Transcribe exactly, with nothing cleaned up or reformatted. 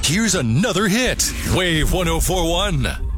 Here's another hit. Wave one oh four one.